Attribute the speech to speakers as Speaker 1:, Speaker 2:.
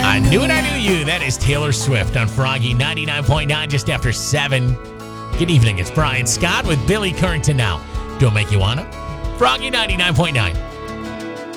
Speaker 1: I knew it, I knew you. That is Taylor Swift on Froggy 99.9 just after 7. Good evening. It's Brian Scott with Billy Currington now. Don't make you wanna. Froggy 99.9.